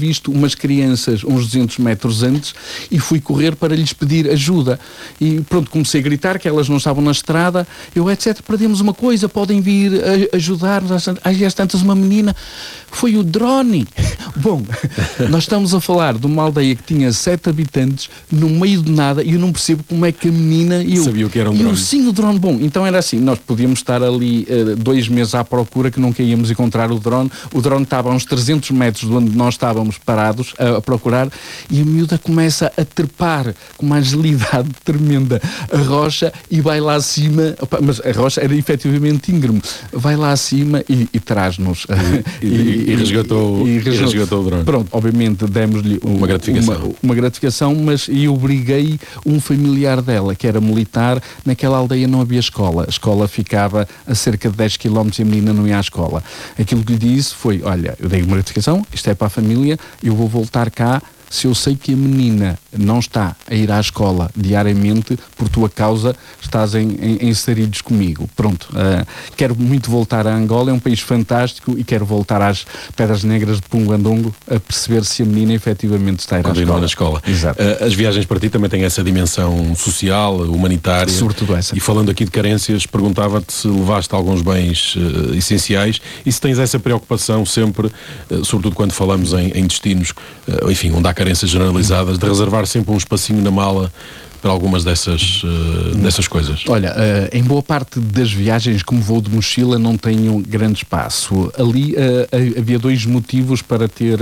visto umas crianças uns 200 metros antes e fui correr para lhes pedir ajuda. E pronto, comecei a gritar que elas não estavam na estrada. Eu, etc, perdemos uma coisa, podem vir ajudar-nos. Às tantas uma menina, foi o drone. Bom, nós estamos a falar de uma aldeia que tinha 7 habitantes no meio de nada e eu não percebo como é que a menina sabia o que era um drone. Sim, o drone. Bom, então era assim, nós podíamos estar ali 2 meses à procura que nunca íamos encontrar o drone. O drone estava a uns 300 metros de onde nós estávamos parados a procurar e a miúda começa a trepar com uma agilidade tremenda a rocha e vai lá acima, mas a rocha era efetivamente íngreme, vai lá acima e traz-nos e resgatou o drone. Pronto, obviamente demos-lhe uma gratificação, mas eu obriguei um familiar dela, que era militar. Naquela aldeia não havia escola, a escola ficava a cerca de 10 km e a menina não ia à escola. Aquilo que lhe disse foi, olha, eu dei uma gratificação, isto é para a família, eu vou voltar cá se eu sei que a menina não está a ir à escola diariamente, por tua causa estás em sarilhos comigo. Pronto, quero muito voltar a Angola, é um país fantástico e quero voltar às Pedras Negras de Pungandongo a perceber se a menina efetivamente está a ir na escola. Exato. As viagens para ti também têm essa dimensão social, humanitária. Sobretudo essa. E falando aqui de carências, perguntava-te se levaste alguns bens essenciais e se tens essa preocupação sempre, sobretudo quando falamos em destinos, enfim, onde há carências generalizadas, de reservar sempre um espacinho na mala para algumas dessas coisas. Olha, em boa parte das viagens, como voo de mochila, não tenho grande espaço. Ali havia 2 motivos para ter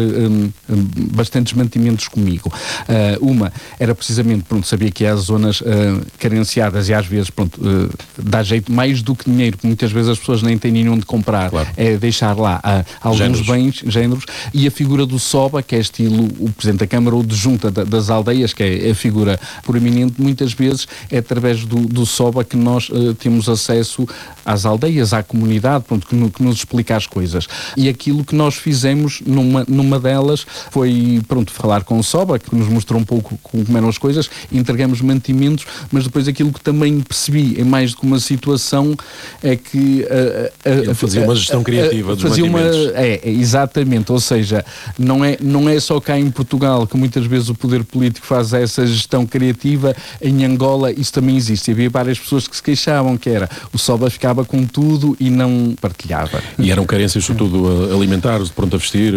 bastantes mantimentos comigo. Uma era precisamente, pronto, sabia que há zonas carenciadas e às vezes, pronto, dá jeito mais do que dinheiro, que muitas vezes as pessoas nem têm nenhum de comprar. Claro. É deixar lá alguns bens, géneros, e a figura do SOBA, que é estilo o Presidente da Câmara ou de Junta das Aldeias, que é a figura proeminente. Muitas vezes é através do SOBA que nós temos acesso às aldeias, à comunidade, pronto, que nos explica as coisas. E aquilo que nós fizemos numa delas foi, pronto, falar com o SOBA, que nos mostrou um pouco como eram as coisas, entregamos mantimentos, mas depois aquilo que também percebi em mais do que uma situação é que... Ele fazia uma gestão criativa dos mantimentos. Exatamente, ou seja, não é só cá em Portugal que muitas vezes o poder político faz essa gestão criativa. Em Angola isso também existe. Havia várias pessoas que se queixavam que era o SOBA ficava com tudo e não partilhava. E eram carências sobretudo alimentares, de pronto a vestir,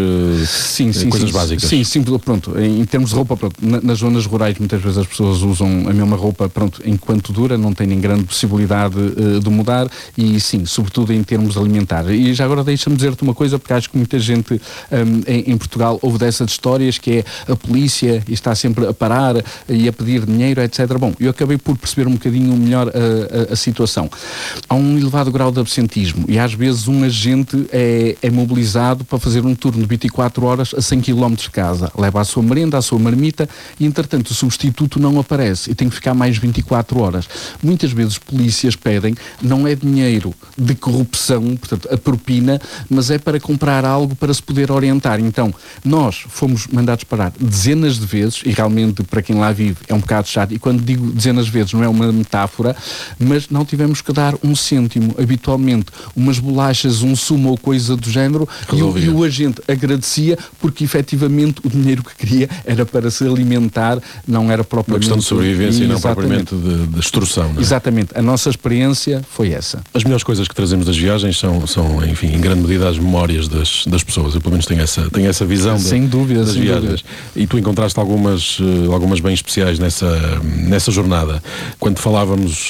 coisas básicas. Sim, pronto. Em termos de roupa, pronto, nas zonas rurais muitas vezes as pessoas usam a mesma roupa, pronto, enquanto dura, não têm grande possibilidade de mudar e sim, sobretudo em termos alimentares. E já agora deixa-me dizer-te uma coisa, porque acho que muita gente em Portugal ouve dessas histórias, que é a polícia está sempre a parar e a pedir dinheiro, etc. Bom, eu acabei por perceber um bocadinho melhor a situação. Há um elevado grau de absentismo e às vezes um agente é mobilizado para fazer um turno de 24 horas a 100 km de casa. Leva a sua merenda, a sua marmita e, entretanto, o substituto não aparece e tem que ficar mais 24 horas. Muitas vezes polícias pedem, não é dinheiro de corrupção, portanto, a propina, mas é para comprar algo para se poder orientar. Então, nós fomos mandados parar dezenas de vezes e realmente, para quem lá vive, é um bocado chato. E quando digo dezenas de vezes, não é uma metáfora, mas não tivemos que dar um cêntimo. Habitualmente, umas bolachas, um sumo ou coisa do género, e o agente agradecia porque, efetivamente, o dinheiro que queria era para se alimentar, não era propriamente... Uma questão de sobrevivência e não propriamente de extorsão, não é? Exatamente. A nossa experiência foi essa. As melhores coisas que trazemos das viagens são enfim, em grande medida as memórias das pessoas. Eu, pelo menos, tenho essa visão sem dúvida, das viagens. E tu encontraste algumas bem especiais nessa jornada. Quando falávamos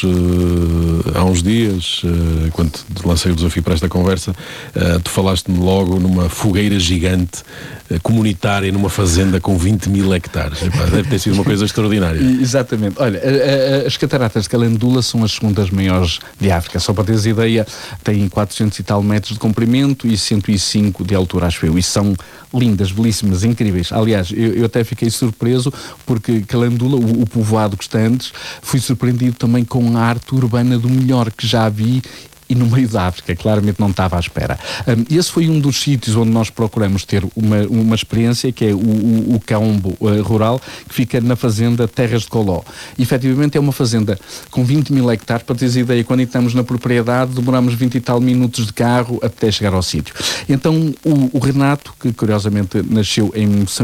há uns dias, quando te lancei o desafio para esta conversa, tu falaste-me logo numa fogueira gigante comunitária numa fazenda com 20.000 hectares. Deve ter sido uma coisa extraordinária. Exatamente. Olha, as cataratas de Calendula são as segundas maiores de África. Só para teres ideia, têm 400 e tal metros de comprimento e 105 de altura, acho eu. E são lindas, belíssimas, incríveis. Aliás, eu até fiquei surpreso porque Calendula, o povoado que está antes, fui surpreendido também com a arte urbana do melhor que já vi e no meio da África, claramente não estava à espera. Esse foi um dos sítios onde nós procuramos ter uma experiência, que é o Kaombo rural, que fica na fazenda Terras de Coló. E, efetivamente, é uma fazenda com 20.000 hectares. Para teres ideia, quando entramos na propriedade, demoramos 20 e tal minutos de carro até chegar ao sítio. Então, o Renato, que curiosamente nasceu em Moçambique,